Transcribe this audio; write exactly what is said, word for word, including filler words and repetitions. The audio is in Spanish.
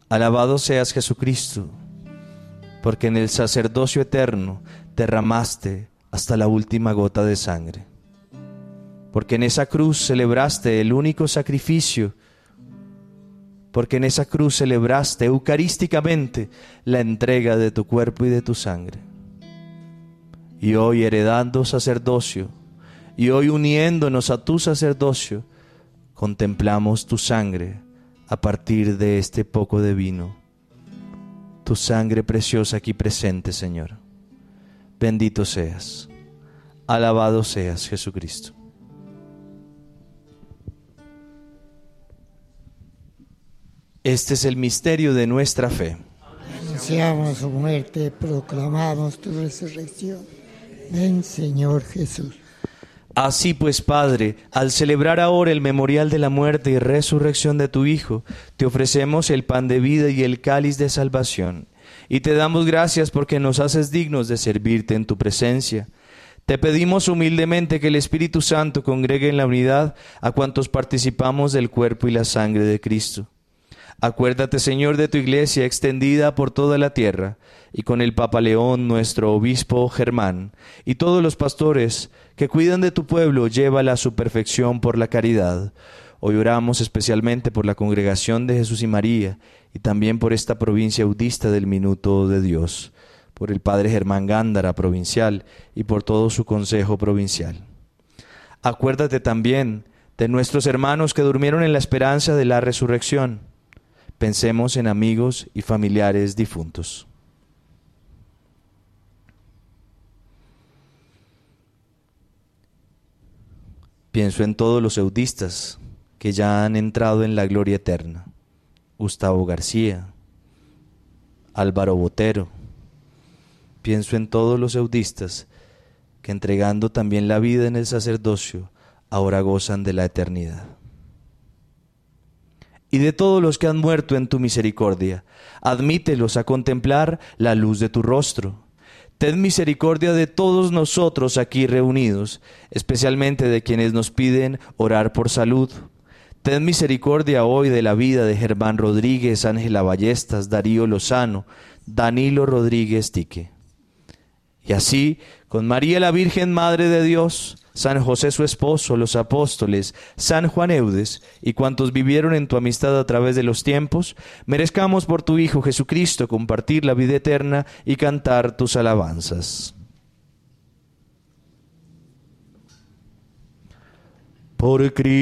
Alabado seas, Jesucristo, porque en el sacerdocio eterno derramaste hasta la última gota de sangre. Porque en esa cruz celebraste el único sacrificio, porque en esa cruz celebraste eucarísticamente la entrega de tu cuerpo y de tu sangre. Y hoy, heredando sacerdocio, y hoy uniéndonos a tu sacerdocio, contemplamos tu sangre a partir de este poco de vino. Tu sangre preciosa aquí presente, Señor. Bendito seas. Alabado seas, Jesucristo. Este es el misterio de nuestra fe. Anunciamos su muerte, proclamamos tu resurrección. Ven, Señor Jesús. Así pues, Padre, al celebrar ahora el memorial de la muerte y resurrección de tu Hijo, te ofrecemos el pan de vida y el cáliz de salvación, y te damos gracias porque nos haces dignos de servirte en tu presencia. Te pedimos humildemente que el Espíritu Santo congregue en la unidad a cuantos participamos del cuerpo y la sangre de Cristo. Acuérdate, Señor, de tu iglesia extendida por toda la tierra, y con el Papa León, nuestro obispo Germán, y todos los pastores que cuidan de tu pueblo, llévala a su perfección por la caridad. Hoy oramos especialmente por la congregación de Jesús y María, y también por esta provincia audista del Minuto de Dios, por el Padre Germán Gándara, provincial, y por todo su consejo provincial. Acuérdate también de nuestros hermanos que durmieron en la esperanza de la resurrección. Pensemos en amigos y familiares difuntos. Pienso en todos los eudistas que ya han entrado en la gloria eterna. Gustavo García, Álvaro Botero. Pienso en todos los eudistas que, entregando también la vida en el sacerdocio, ahora gozan de la eternidad. Y de todos los que han muerto en tu misericordia, admítelos a contemplar la luz de tu rostro. Ten misericordia de todos nosotros aquí reunidos, especialmente de quienes nos piden orar por salud. Ten misericordia hoy de la vida de Germán Rodríguez, Ángela Ballestas, Darío Lozano, Danilo Rodríguez Tique. Y así, con María la Virgen Madre de Dios, San José su esposo, los apóstoles, San Juan Eudes y cuantos vivieron en tu amistad a través de los tiempos, merezcamos por tu Hijo Jesucristo compartir la vida eterna y cantar tus alabanzas. Por Cristo.